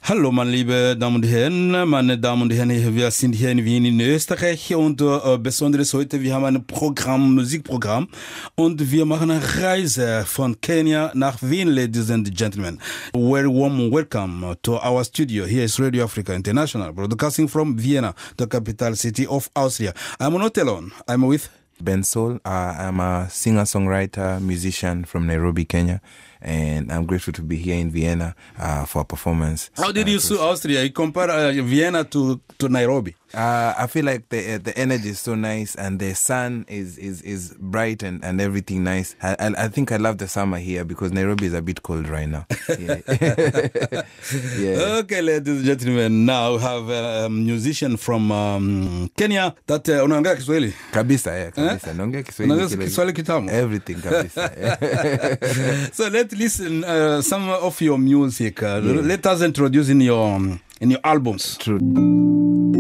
Hallo, meine liebe Damen und Herren, wir sind hier in Wien in Österreich und besonders heute, wir haben ein Musikprogramm und wir machen eine Reise von Kenia nach Wien, ladies and gentlemen. Very warm welcome to our studio. Here is Radio Africa International, broadcasting from Vienna, the capital city of Austria. I'm not alone, I'm with Ben Soul. I'm a singer-songwriter, musician from Nairobi, Kenya, and I'm grateful to be here in Vienna for a performance. How did you see Austria? You compare Vienna to Nairobi? I feel like the energy is so nice, and the sun is bright and everything nice. I think I love the summer here because Nairobi is a bit cold right now. Yeah. Yeah. Okay, ladies and gentlemen, now we have a musician from Kenya that unaongea Kiswahili. Kabisa, yeah, kabisa. Naongea Kiswahili kitamu. Everything, kabisa. So let's listen some of your music. Let us introduce in your albums. True.